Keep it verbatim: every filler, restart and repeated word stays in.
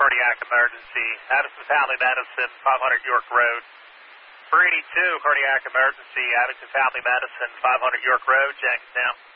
cardiac emergency. Addison Family Medicine, five hundred York Road. four eighty-two, cardiac emergency, Addison Family Medicine, five hundred York Road, Jamestown.